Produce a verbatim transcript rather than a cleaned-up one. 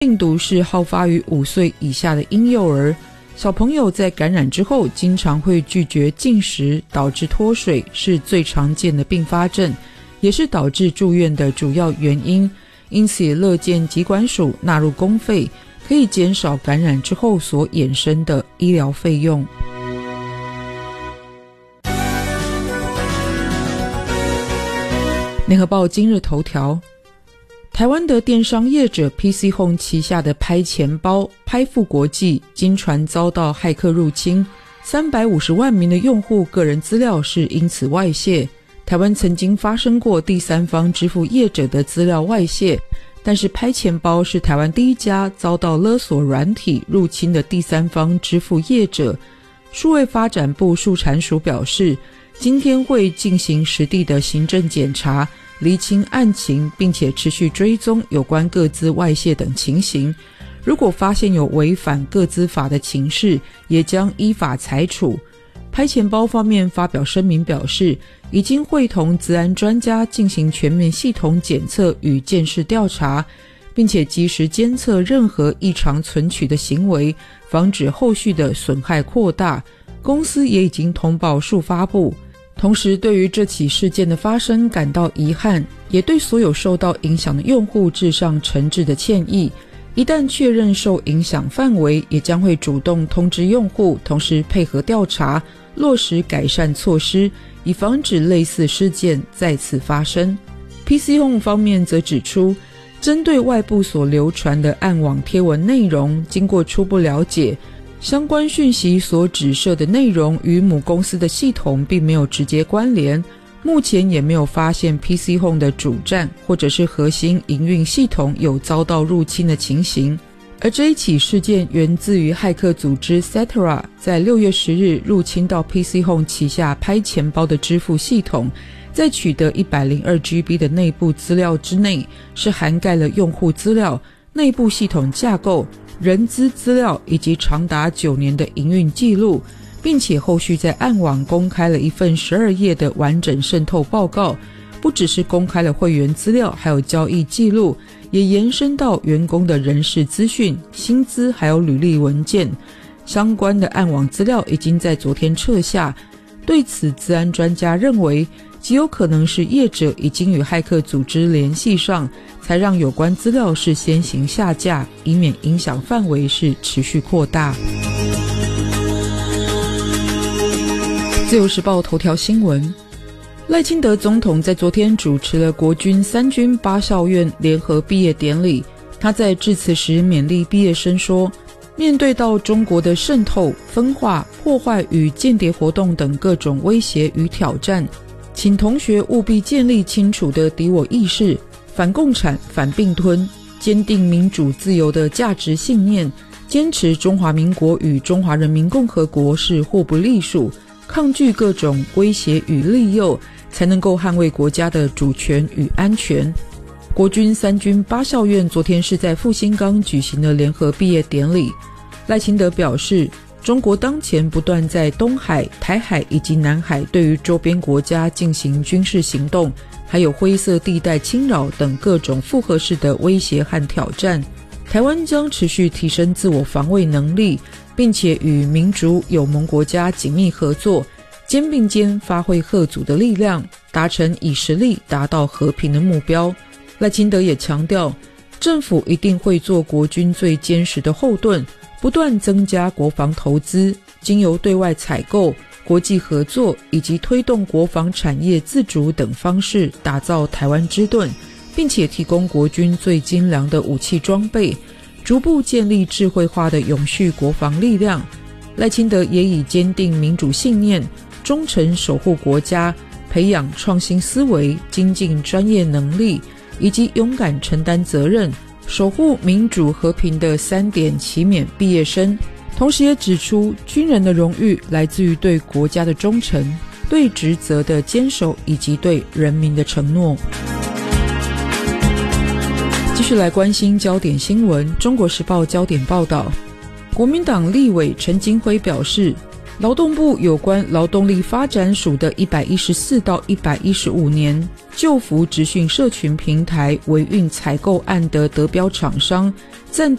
病毒是好发于五岁以下的婴幼儿，小朋友在感染之后经常会拒绝进食，导致脱水，是最常见的并发症，也是导致住院的主要原因。因此也乐见疾管署纳入公费，可以减少感染之后所衍生的医疗费用。联合报今日头条，台湾的电商业者 P C Home 旗下的拍钱包拍付国际经传遭到骇客入侵，三百五十万名的用户个人资料是因此外泄。台湾曾经发生过第三方支付业者的资料外泄，但是拍钱包是台湾第一家遭到勒索软体入侵的第三方支付业者。数位发展部数产署表示，今天会进行实地的行政检查，厘清案情，并且持续追踪有关个资外泄等情形。如果发现有违反个资法的情事，也将依法裁处。拍钱包方面发表声明表示，已经会同资安专家进行全面系统检测与鉴识调查，并且及时监测任何异常存取的行为，防止后续的损害扩大。公司也已经通报数发部。同时对于这起事件的发生感到遗憾，也对所有受到影响的用户致上诚挚的歉意。一旦确认受影响范围，也将会主动通知用户，同时配合调查，落实改善措施，以防止类似事件再次发生。 P C Home 方面则指出，针对外部所流传的暗网贴文内容，经过初步了解，相关讯息所指涉的内容与母公司的系统并没有直接关联，目前也没有发现 P C Home 的主站或者是核心营运系统有遭到入侵的情形。而这一起事件源自于骇客组织 Cetera 在六月十日入侵到 P C Home 旗下拍钱包的支付系统，在取得 一百零二 G B 的内部资料之内，是涵盖了用户资料、内部系统架构、人资资料以及长达九年的营运记录，并且后续在暗网公开了一份十二页的完整渗透报告，不只是公开了会员资料，还有交易记录，也延伸到员工的人事资讯、薪资还有履历文件。相关的暗网资料已经在昨天撤下。对此，资安专家认为，极有可能是业者已经与骇客组织联系上，才让有关资料是先行下架，以免影响范围是持续扩大。自由时报头条新闻，赖清德总统在昨天主持了国军三军八校院联合毕业典礼。他在致辞时勉励毕业生说，面对到中国的渗透、分化、破坏与间谍活动等各种威胁与挑战，请同学务必建立清楚的敌我意识，反共产、反并吞，坚定民主自由的价值信念，坚持中华民国与中华人民共和国是互不隶属，抗拒各种威胁与利诱，才能够捍卫国家的主权与安全。国军三军八校院昨天是在复兴岗举行的联合毕业典礼。赖清德表示，中国当前不断在东海、台海以及南海对于周边国家进行军事行动，还有灰色地带侵扰等各种复合式的威胁和挑战。台湾将持续提升自我防卫能力，并且与民主友盟国家紧密合作，肩并肩发挥吓阻的力量，达成以实力达到和平的目标。赖清德也强调，政府一定会做国军最坚实的后盾，不断增加国防投资，经由对外采购、国际合作以及推动国防产业自主等方式打造台湾之盾，并且提供国军最精良的武器装备，逐步建立智慧化的永续国防力量。赖清德也以坚定民主信念、忠诚守护国家、培养创新思维、精进专业能力以及勇敢承担责任，守护民主和平的三点齐勉毕业生。同时也指出，军人的荣誉来自于对国家的忠诚、对职责的坚守以及对人民的承诺。继续来关心焦点新闻，中国时报焦点报道，国民党立委陈金辉表示，劳动部有关劳动力发展署的一百一十四到一百一十五年就服职训社群平台维运采购案的得标厂商， 暂